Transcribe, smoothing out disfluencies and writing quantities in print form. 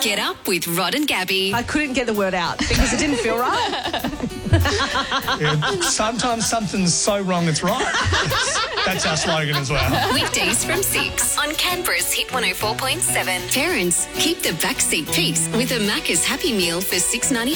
Get up with Rod and Gabby. I couldn't get the word out because it didn't feel right. Yeah, sometimes something's so wrong it's right. That's our slogan as well. Weekdays from 6 on Canberra's Hit 104.7. Parents, keep the backseat peace with a Macca's Happy Meal for $6.95.